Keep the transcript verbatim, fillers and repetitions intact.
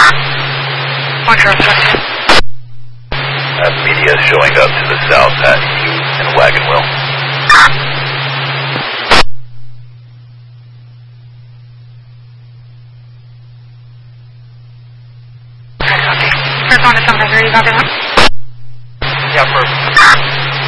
One zero seven. Uh, media showing up to the south at Hughes and Wagon Wheel. First one to seven hundred, you got that? Yeah, perfect.